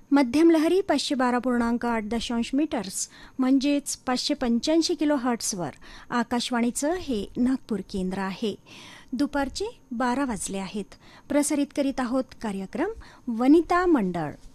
मध्यम लहरी 512.8 मीटर्स म्हणजेच 585 किलो हर्ट्झवर आकाशवाणीचं हे नागपूर केंद्र आहे. दुपारचे 12 वाजले आहेत. प्रसारित करीत आहोत कार्यक्रम वनिता मंडळ.